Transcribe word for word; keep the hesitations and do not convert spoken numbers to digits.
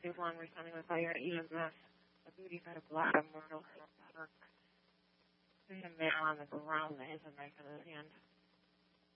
too long responding with fire E M S. The booty got a block of Myrtle Park. There's a male on the ground that has a knife in his hand.